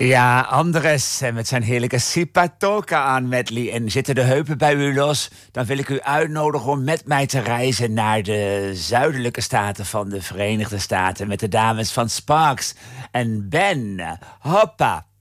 Ja, Andres, en met zijn heerlijke Sipatoka aan medley. En zitten de heupen bij u los, dan wil ik u uitnodigen om met mij te reizen naar de zuidelijke staten van de Verenigde Staten met de dames van Sparks en Ben. Hoppa!